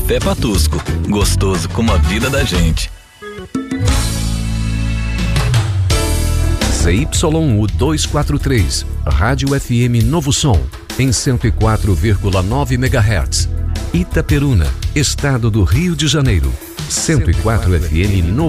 Café Patusco, gostoso como a vida da gente. ZYU 243, Rádio FM Novo Som, em 104,9 MHz. Itaperuna, Estado do Rio de Janeiro, 104 FM Novo